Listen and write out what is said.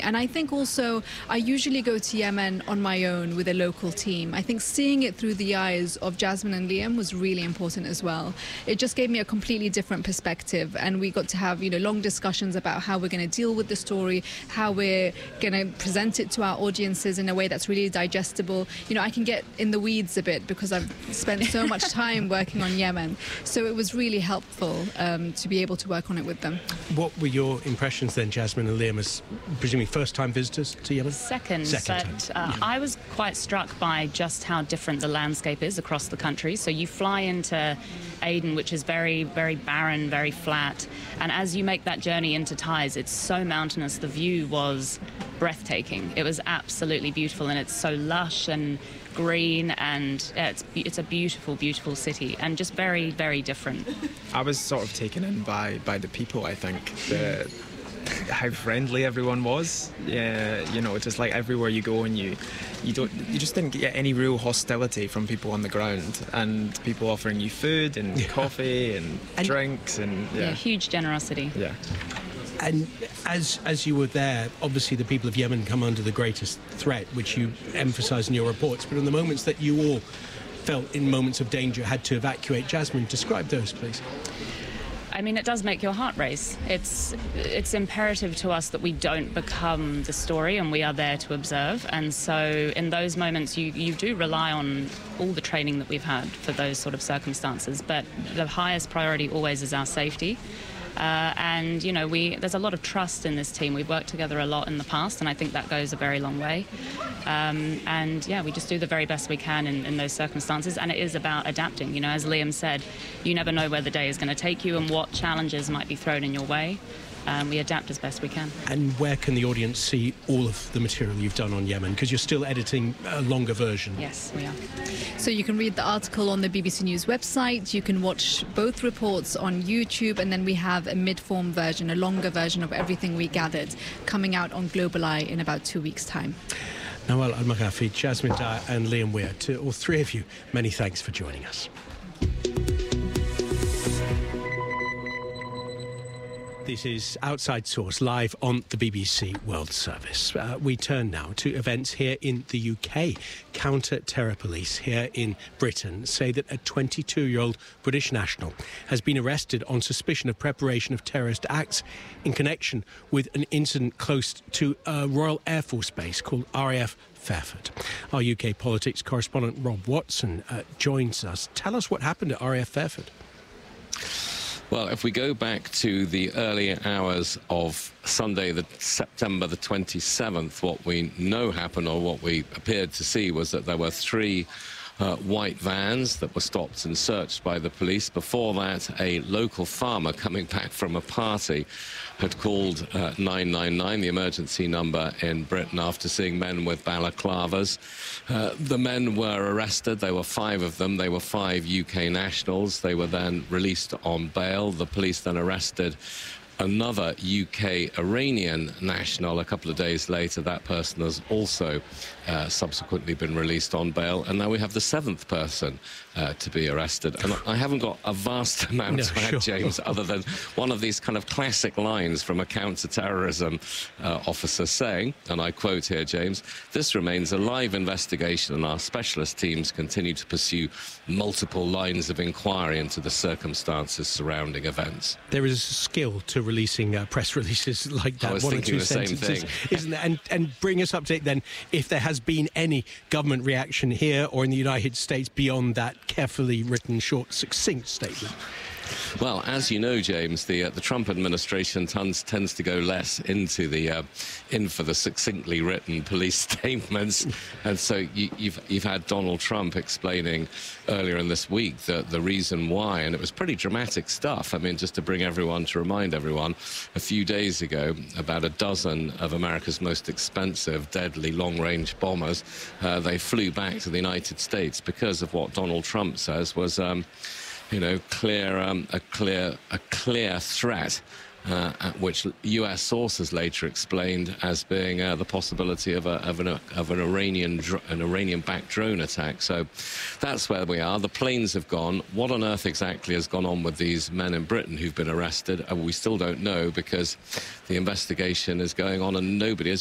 And I think also I usually go to Yemen on my own with a local team. I think seeing it through the eyes of Jasmine and Liam was really important as well. It just gave me a completely different perspective, and we got to have, long discussions about how we're going to deal with the story, how we're going to present it to our audiences in a way that's really digestible. I can get in the weeds a bit because I've spent so much time working on Yemen. So it was really helpful to be able to work on it with them. What were your impressions then, Jasmine and Liam, as presumably first-time visitors to Yemen? Second time. I was quite struck by just how different the landscape is across the country. So you fly into Aden, which is very, very barren, very flat. And as you make that journey into Taiz, it's so mountainous. The view was breathtaking. It was absolutely beautiful, and it's so lush and green, and it's a beautiful, beautiful city, and just very, very different. I was sort of taken in by the people. I think how friendly everyone was. Yeah, just like everywhere you go, and you just didn't get any real hostility from people on the ground, and people offering you food and coffee and drinks, and huge generosity. Yeah. And as you were there, obviously the people of Yemen come under the greatest threat, which you emphasise in your reports. But in the moments that you all felt in moments of danger had to evacuate, Jasmine, describe those, please. I mean, it does make your heart race. It's imperative to us that we don't become the story, and we are there to observe. And so in those moments, you do rely on all the training that we've had for those sort of circumstances. But the highest priority always is our safety. And, there's a lot of trust in this team. We've worked together a lot in the past, and I think that goes a very long way. We just do the very best we can in those circumstances, and it is about adapting. As Liam said, you never know where the day is going to take you and what challenges might be thrown in your way. We adapt as best we can. And where can the audience see all of the material you've done on Yemen? Because you're still editing a longer version. Yes, we are. So you can read the article on the BBC News website. You can watch both reports on YouTube, and then we have a mid-form version, a longer version of everything we gathered, coming out on Global Eye in about 2 weeks' time. Nawal Al-Maghafi, Jasmine Dyer and Liam Weir, to all three of you, many thanks for joining us. This is Outside Source, live on the BBC World Service. We turn now to events here in the UK. Counter-terror police here in Britain say that a 22-year-old British national has been arrested on suspicion of preparation of terrorist acts in connection with an incident close to a Royal Air Force base called RAF Fairford. Our UK politics correspondent Rob Watson joins us. Tell us what happened at RAF Fairford. Well, if we go back to the early hours of Sunday, September the 27th, what we know happened, or what we appeared to see, was that there were three white vans that were stopped and searched by the police. Before that, a local farmer coming back from a party had called 999, the emergency number in Britain, after seeing men with balaclavas. The men were arrested. There were 5 of them. They were 5 UK nationals. They were then released on bail. The police then arrested another UK Iranian national a couple of days later. That person has also subsequently been released on bail, and now we have the 7th person to be arrested. And I haven't got a vast amount to add, James, other than one of these kind of classic lines from a counter-terrorism officer saying, and I quote here, James, "This remains a live investigation, and our specialist teams continue to pursue multiple lines of inquiry into the circumstances surrounding events." There is a skill to releasing press releases like that, I was one or thinking two the same sentences, thing. isn't there? And bring us up to date then, if there has been any government reaction here or in the United States beyond that carefully written, short, succinct statement. Well, as you know, James, the Trump administration tends to go less into in for the succinctly written police statements, and so you've had Donald Trump explaining earlier in this week the reason why, and it was pretty dramatic stuff. I mean, just to remind everyone, a few days ago, about a dozen of America's most expensive, deadly long-range bombers, they flew back to the United States because of what Donald Trump says was a clear threat, which U.S. sources later explained as being the possibility of an Iranian-backed drone attack. So that's where we are. The planes have gone. What on earth exactly has gone on with these men in Britain who've been arrested? We still don't know, because the investigation is going on, and nobody, as